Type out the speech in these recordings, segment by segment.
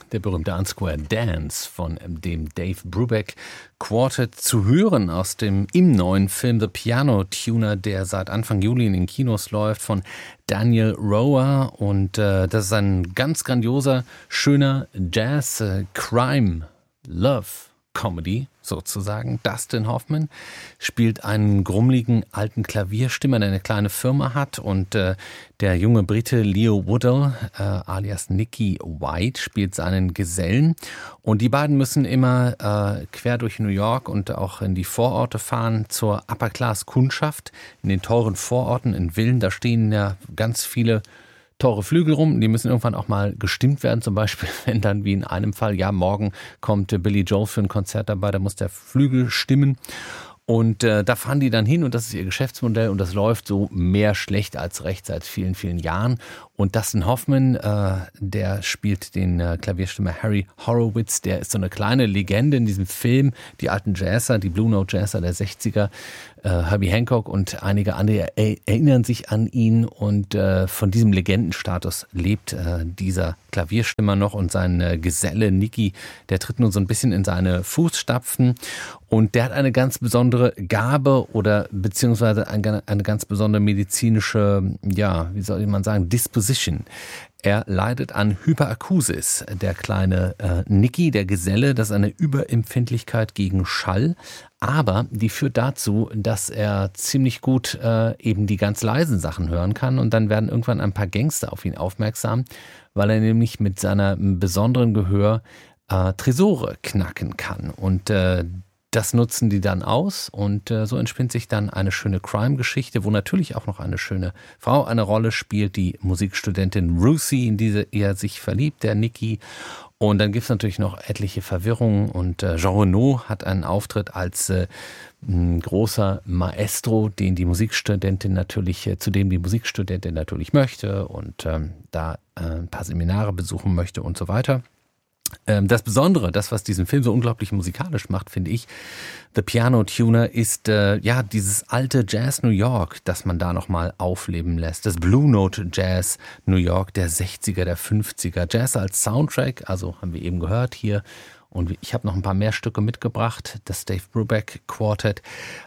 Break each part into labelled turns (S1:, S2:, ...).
S1: der berühmte Unsquare Dance von dem Dave Brubeck Quartet, zu hören im neuen Film The Piano Tuner, der seit Anfang Juli in den Kinos läuft, von Daniel Roher. Und das ist ein ganz grandioser, schöner Jazz, Crime, Love Comedy sozusagen. Dustin Hoffman spielt einen grummeligen alten Klavierstimmer, der eine kleine Firma hat, und der junge Brite Leo Woodall, alias Nicky White, spielt seinen Gesellen, und die beiden müssen immer quer durch New York und auch in die Vororte fahren zur Upper-Class-Kundschaft. In den teuren Vororten, in Villen, da stehen ja ganz viele teure Flügel rum, die müssen irgendwann auch mal gestimmt werden, zum Beispiel, wenn dann wie in einem Fall, ja, morgen kommt Billy Joel für ein Konzert dabei, da muss der Flügel stimmen. Und da fahren die dann hin, und das ist ihr Geschäftsmodell, und das läuft so mehr schlecht als recht seit vielen, vielen Jahren. Und Dustin Hoffman, der spielt den Klavierstimmer Harry Horowitz, der ist so eine kleine Legende in diesem Film. Die alten Jazzer, die Blue Note Jazzer der 60er, Herbie Hancock und einige andere erinnern sich an ihn, und von diesem Legendenstatus lebt dieser Klavierstimmer noch, und sein Geselle Nicky, der tritt nun so ein bisschen in seine Fußstapfen, und der hat eine ganz besondere Gabe oder beziehungsweise eine ganz besondere medizinische, ja, wie soll man sagen, Disposition. Er leidet an Hyperakusis, der kleine Nicky, der Geselle. Das ist eine Überempfindlichkeit gegen Schall, aber die führt dazu, dass er ziemlich gut eben die ganz leisen Sachen hören kann, und dann werden irgendwann ein paar Gangster auf ihn aufmerksam, weil er nämlich mit seinem besonderen Gehör Tresore knacken kann, und das nutzen die dann aus, und so entspinnt sich dann eine schöne Crime-Geschichte, wo natürlich auch noch eine schöne Frau eine Rolle spielt, die Musikstudentin Ruthie, in die er sich verliebt, der Nicky. Und dann gibt es natürlich noch etliche Verwirrungen, und Jean Reno hat einen Auftritt als großer Maestro, zu dem die Musikstudentin natürlich möchte und da ein paar Seminare besuchen möchte und so weiter. Das Besondere, das, was diesen Film so unglaublich musikalisch macht, finde ich, The Piano Tuner, ist dieses alte Jazz New York, das man da nochmal aufleben lässt. Das Blue Note Jazz New York der 60er, der 50er. Jazz als Soundtrack, also haben wir eben gehört hier. Und ich habe noch ein paar mehr Stücke mitgebracht. Das Dave Brubeck Quartet.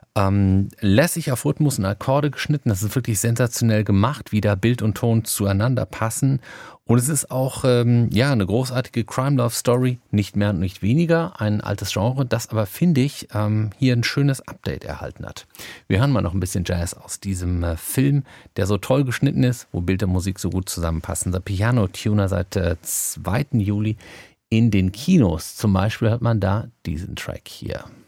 S1: Lässig auf Rhythmus und Akkorde geschnitten. Das ist wirklich sensationell gemacht, wie da Bild und Ton zueinander passen. Und es ist auch eine großartige Crime-Love-Story, nicht mehr und nicht weniger. Ein altes Genre, das aber, finde ich, hier ein schönes Update erhalten hat. Wir hören mal noch ein bisschen Jazz aus diesem Film, der so toll geschnitten ist, wo Bild und Musik so gut zusammenpassen. The Piano Tuner seit 2. Juli in den Kinos. Zum Beispiel hört man da diesen Track hier.